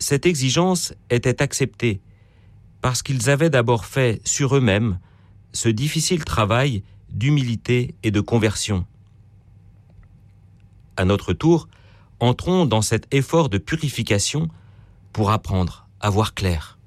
cette exigence était acceptée parce qu'ils avaient d'abord fait sur eux-mêmes ce difficile travail d'humilité et de conversion. À notre tour, entrons dans cet effort de purification pour apprendre à voir clair.